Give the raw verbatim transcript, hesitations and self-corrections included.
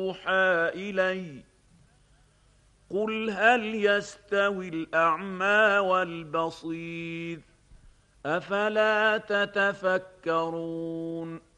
يوحى إلي قل هل يستوي الأعمى والبصير أفلا تتفكرون